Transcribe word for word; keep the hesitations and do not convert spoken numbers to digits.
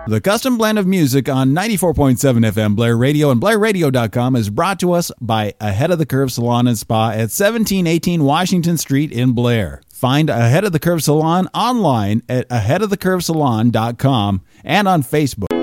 The Custom Blend of Music on ninety-four point seven F M Blair Radio and Blair Radio dot com is brought to us by Ahead of the Curve Salon and Spa at seventeen eighteen Washington Street in Blair. Find Ahead of the Curve Salon online at ahead of the curve salon dot com and on Facebook.